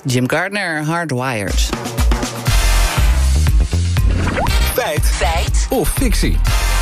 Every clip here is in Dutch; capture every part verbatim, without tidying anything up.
Jim Gardner, Hardwired. Feit. Feit. Of fictie.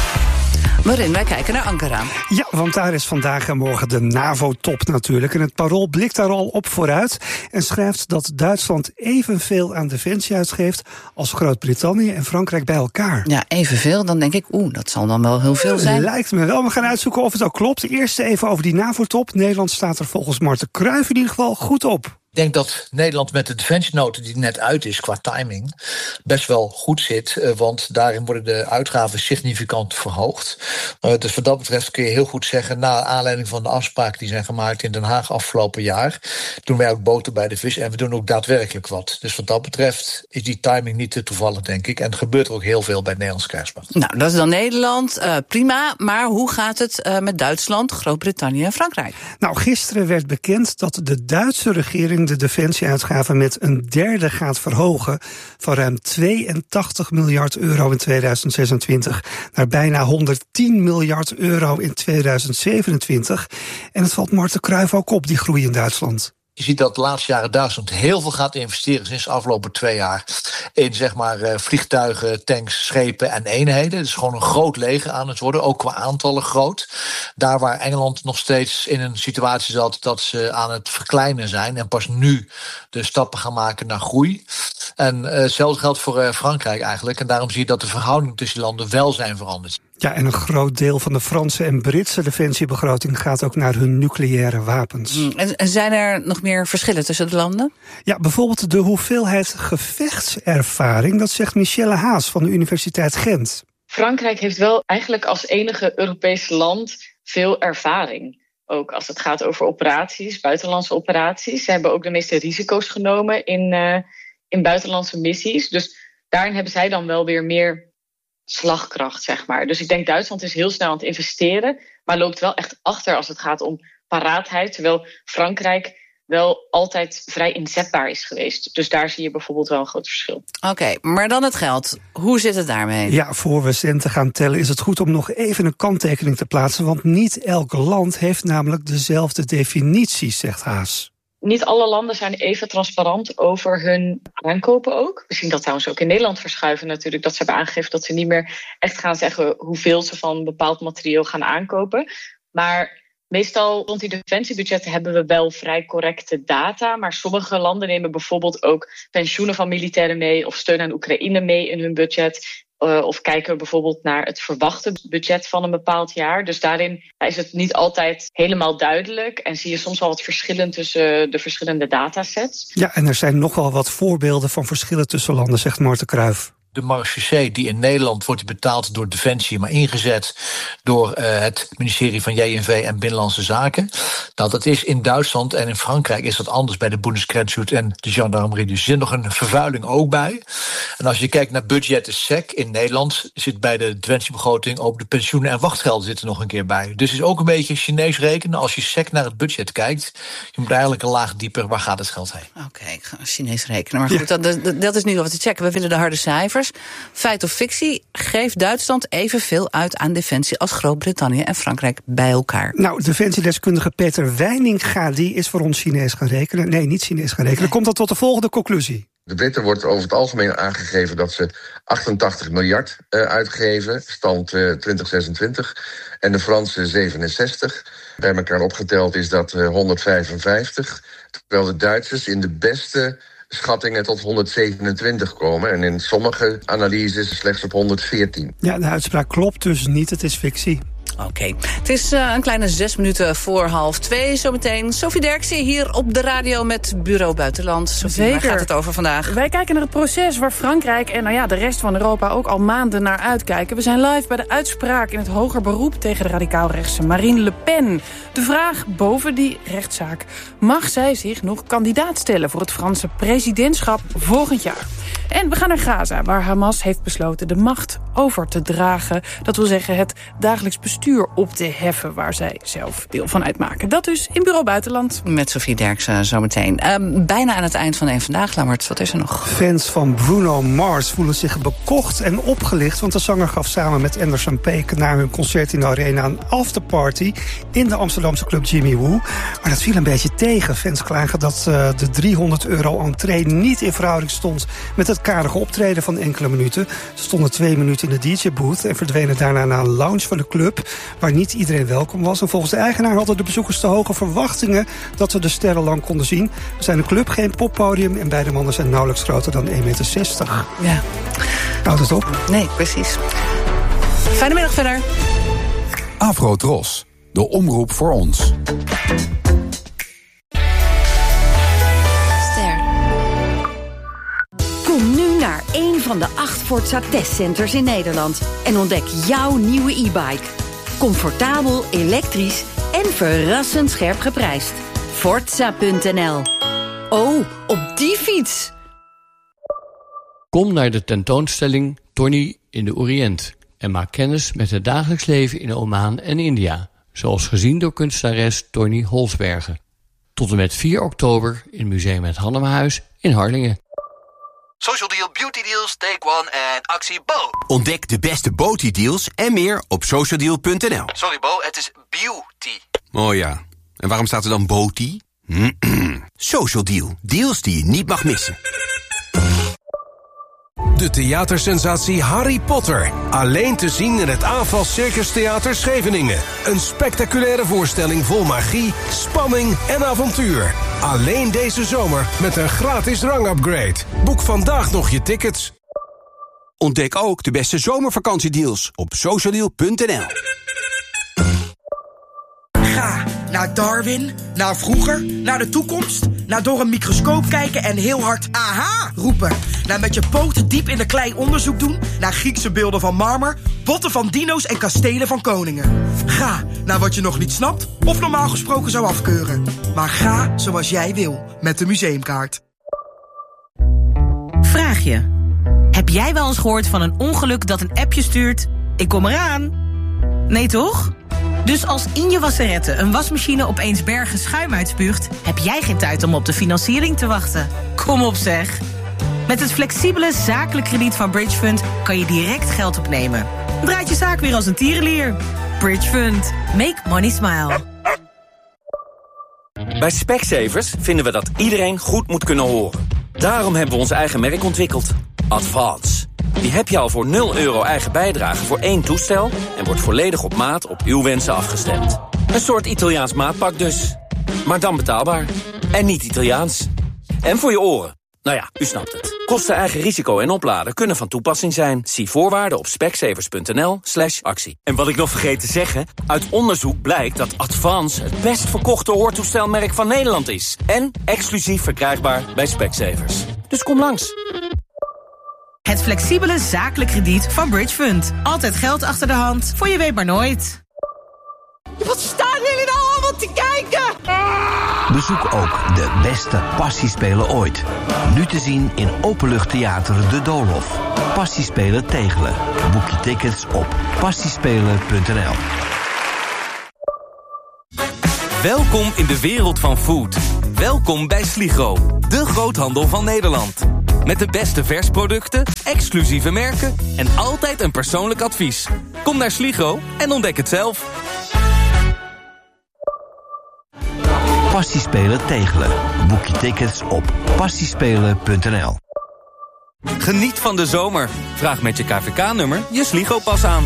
Waarin wij kijken naar Ankara. Ja, want daar is vandaag en morgen de NAVO-top natuurlijk. En het Parool blikt daar al op vooruit en schrijft dat Duitsland evenveel aan defensie uitgeeft als Groot-Brittannië en Frankrijk bij elkaar. Ja, evenveel. Dan denk ik, oeh, dat zal dan wel heel veel zijn. Lijkt me wel. We gaan uitzoeken of het ook klopt. Eerst even over die NAVO-top. Nederland staat er volgens Marten Cruijff in ieder geval goed op. Ik denk dat Nederland met de defensienota die net uit is qua timing best wel goed zit, want daarin worden de uitgaven significant verhoogd. Dus wat dat betreft kun je heel goed zeggen, na aanleiding van de afspraken die zijn gemaakt in Den Haag afgelopen jaar, doen wij ook boter bij de vis en we doen ook daadwerkelijk wat. Dus wat dat betreft is die timing niet te toevallig, denk ik. En er gebeurt er ook heel veel bij het Nederlands krijgsmacht. Nou, dat is dan Nederland, uh, prima. Maar hoe gaat het uh, met Duitsland, Groot-Brittannië en Frankrijk? Nou, gisteren werd bekend dat de Duitse regering de defensieuitgaven met een derde gaat verhogen, van ruim tweeëntachtig miljard euro in tweeduizend zesentwintig naar bijna honderdtien miljard euro in tweeduizend zevenentwintig. En het valt Marten Cruijff ook op, die groei in Duitsland. Je ziet dat de laatste jaren Duitsland heel veel gaat investeren sinds de afgelopen twee jaar in zeg maar vliegtuigen, tanks, schepen en eenheden. Het is gewoon een groot leger aan het worden, ook qua aantallen groot. Daar waar Engeland nog steeds in een situatie zat dat ze aan het verkleinen zijn en pas nu de stappen gaan maken naar groei. En uh, hetzelfde geldt voor uh, Frankrijk eigenlijk. En daarom zie je dat de verhoudingen tussen die landen wel zijn veranderd. Ja, en een groot deel van de Franse en Britse defensiebegroting gaat ook naar hun nucleaire wapens. Mm, en, en zijn er nog meer verschillen tussen de landen? Ja, bijvoorbeeld de hoeveelheid gevechtservaring, dat zegt Michelle Haas van de Universiteit Gent. Frankrijk heeft wel eigenlijk als enige Europese land veel ervaring. Ook als het gaat over operaties, buitenlandse operaties. Ze hebben ook de meeste risico's genomen in, uh, in buitenlandse missies. Dus daarin hebben zij dan wel weer meer slagkracht, zeg maar. Dus ik denk Duitsland is heel snel aan het investeren, maar loopt wel echt achter als het gaat om paraatheid, terwijl Frankrijk wel altijd vrij inzetbaar is geweest. Dus daar zie je bijvoorbeeld wel een groot verschil. Oké, okay, maar dan het geld. Hoe zit het daarmee? Ja, voor we centen gaan tellen is het goed om nog even een kanttekening te plaatsen, want niet elk land heeft namelijk dezelfde definities, zegt Haas. Niet alle landen zijn even transparant over hun aankopen ook. We zien dat trouwens ook in Nederland verschuiven natuurlijk. Dat ze hebben aangegeven dat ze niet meer echt gaan zeggen hoeveel ze van bepaald materieel gaan aankopen. Maar meestal rond die defensiebudgetten hebben we wel vrij correcte data. Maar sommige landen nemen bijvoorbeeld ook pensioenen van militairen mee of steun aan Oekraïne mee in hun budget. Uh, of kijken bijvoorbeeld naar het verwachte budget van een bepaald jaar. Dus daarin is het niet altijd helemaal duidelijk. En zie je soms wel wat verschillen tussen de verschillende datasets. Ja, en er zijn nogal wat voorbeelden van verschillen tussen landen, zegt Marten Cruijff. De marechaussee die in Nederland wordt betaald door Defensie, maar ingezet door uh, het ministerie van J N V en Binnenlandse Zaken. Nou, dat is in Duitsland en in Frankrijk is dat anders bij de Bundesgrenzschutz en de gendarmerie. Dus er zit nog een vervuiling ook bij. En als je kijkt naar budgetten S E C in Nederland, zit bij de defensiebegroting ook de pensioenen en wachtgelden zitten nog een keer bij. Dus het is ook een beetje Chinees rekenen. Als je S E C naar het budget kijkt, je moet eigenlijk een laag dieper, waar gaat het geld heen? Oké, okay, ik ga Chinees rekenen. Maar goed, ja. dat, dat is nu wat te checken. We willen de harde cijfers. Feit of fictie, geeft Duitsland evenveel uit aan defensie als Groot-Brittannië en Frankrijk bij elkaar? Nou, defensiedeskundige Peter Wijninga, die is voor ons Chinees gaan rekenen. Nee, niet Chinees gaan rekenen. Nee. Komt dan tot de volgende conclusie. De Britten wordt over het algemeen aangegeven dat ze achtentachtig miljard uh, uitgeven, stand uh, twintig zesentwintig. En de Fransen zevenenzestig. Bij elkaar opgeteld is dat uh, honderdvijfenvijftig. Terwijl de Duitsers in de beste schattingen tot honderdzevenentwintig komen. En in sommige analyses slechts op honderdveertien. Ja, de uitspraak klopt dus niet. Het is fictie. Oké, okay. Het is uh, een kleine zes minuten voor half twee. Zometeen Sophie Derksen hier op de radio met Bureau Buitenland. Sophie, Zeker. Waar gaat het over vandaag? Wij kijken naar het proces waar Frankrijk en nou ja, de rest van Europa ook al maanden naar uitkijken. We zijn live bij de uitspraak in het hoger beroep tegen de radicaal-rechtse Marine Le Pen. De vraag boven die rechtszaak: mag zij zich nog kandidaat stellen voor het Franse presidentschap volgend jaar? En we gaan naar Gaza, waar Hamas heeft besloten de macht over te dragen. Dat wil zeggen het dagelijks bestuur op te heffen, waar zij zelf deel van uitmaken. Dat dus in Bureau Buitenland. Met Sophie Derksen zometeen. Uh, bijna aan het eind van één Vandaag, Lammert. Wat is er nog? Fans van Bruno Mars voelen zich bekocht en opgelicht, want de zanger gaf samen met Anderson .Paak na hun concert in de Arena een afterparty in de Amsterdamse club Jimmy Woo. Maar dat viel een beetje tegen. Fans klagen dat uh, de driehonderd euro entree niet in verhouding stond met het karige optreden van enkele minuten. Ze stonden twee minuten in de D J-booth en verdwenen daarna naar een lounge van de club, waar niet iedereen welkom was. En volgens de eigenaar hadden de bezoekers te hoge verwachtingen dat ze de sterren lang konden zien. Er zijn een club, geen poppodium en beide mannen zijn nauwelijks groter dan één meter zestig. Ja. Houd het op. Nee, precies. Fijne middag verder. Afro-Tros, de omroep voor ons. Kom nu naar een van de acht Forza testcenters in Nederland en ontdek jouw nieuwe e-bike. Comfortabel, elektrisch en verrassend scherp geprijsd. Forza punt n l. Oh, op die fiets! Kom naar de tentoonstelling Tony in de Oriënt en maak kennis met het dagelijks leven in Oman en India, zoals gezien door kunstenares Tony Holsbergen. Tot en met vier oktober in Museum Het Hannemhuis in Harlingen. Social Deal, Beauty Deals, Take One en actie Bo. Ontdek de beste Beauty deals en meer op social deal punt n l. Sorry Bo, het is beauty. Oh ja, en waarom staat er dan Beauty? Social Deal, deals die je niet mag missen. De theatersensatie Harry Potter. Alleen te zien in het Aanval Circus Theater Scheveningen. Een spectaculaire voorstelling vol magie, spanning en avontuur. Alleen deze zomer met een gratis rangupgrade. Boek vandaag nog je tickets. Ontdek ook de beste zomervakantiedeals op social deal punt n l. Ga naar Darwin, naar vroeger, naar de toekomst, naar door een microscoop kijken en heel hard aha roepen. Naar met je poten diep in de klei onderzoek doen, naar Griekse beelden van marmer, botten van dino's en kastelen van koningen. Ga naar wat je nog niet snapt of normaal gesproken zou afkeuren. Maar ga zoals jij wil met de museumkaart. Vraag je. Heb jij wel eens gehoord van een ongeluk dat een appje stuurt? Ik kom eraan. Nee toch? Dus als in je wasserette een wasmachine opeens bergen schuim uitspuugt, heb jij geen tijd om op de financiering te wachten. Kom op zeg. Met het flexibele zakelijk krediet van Bridgefund kan je direct geld opnemen. Draait je zaak weer als een tierenlier. Bridgefund. Make money smile. Bij Specsavers vinden we dat iedereen goed moet kunnen horen. Daarom hebben we ons eigen merk ontwikkeld. Advance. Die heb je al voor nul euro eigen bijdrage voor één toestel en wordt volledig op maat op uw wensen afgestemd. Een soort Italiaans maatpak dus. Maar dan betaalbaar. En niet Italiaans. En voor je oren. Nou ja, u snapt het. Kosten, eigen risico en opladen kunnen van toepassing zijn. Zie voorwaarden op specsavers punt n l slash actie. En wat ik nog vergeet te zeggen, uit onderzoek blijkt dat Advance het best verkochte hoortoestelmerk van Nederland is. En exclusief verkrijgbaar bij Specsavers. Dus kom langs. Het flexibele zakelijk krediet van Bridgefund. Altijd geld achter de hand, voor je weet maar nooit. Wat staan jullie nou allemaal te kijken? Bezoek ook de beste passiespelen ooit. Nu te zien in Openluchttheater De Doolhof. Passiespelen Tegelen. Boek je tickets op passiespelen punt n l. Welkom in de wereld van food. Welkom bij Sligro, de groothandel van Nederland. Met de beste versproducten, exclusieve merken en altijd een persoonlijk advies. Kom naar Sligro en ontdek het zelf. Passiespelen Tegelen. Boek je tickets op passiespelen punt n l. Geniet van de zomer. Vraag met je K V K-nummer je Sligro-pas aan.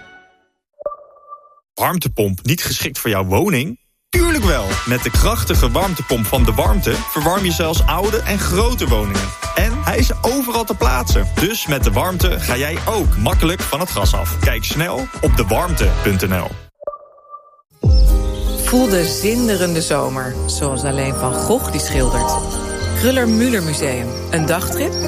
Warmtepomp niet geschikt voor jouw woning? Tuurlijk wel! Met de krachtige warmtepomp van De Warmte verwarm je zelfs oude en grote woningen. En hij is overal te plaatsen. Dus met De Warmte ga jij ook makkelijk van het gas af. Kijk snel op de warmte punt n l. Voel de zinderende zomer, zoals alleen Van Gogh die schildert. Kruller-Müller Museum, een dagtrip